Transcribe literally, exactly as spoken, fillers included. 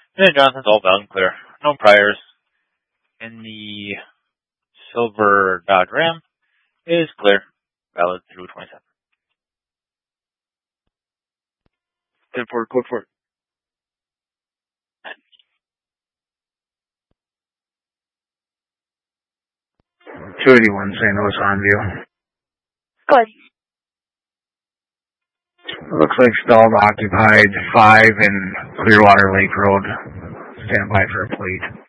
And Johnson's all valid and clear. No priors. And the silver Dodge Ram is clear. Valid through twenty-seven. ten four, code for it. two eighty-one Saint Louis on view. Good. Looks like stalled occupied five in Clearwater Lake Road. Stand by for a plate.